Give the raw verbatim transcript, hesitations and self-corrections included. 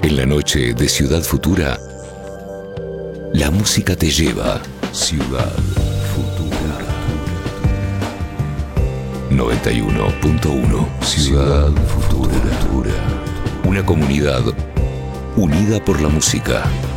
En la noche de Ciudad Futura, la música te lleva. Ciudad Futura. noventa y uno punto uno. Ciudad Futura. Una comunidad unida por la música.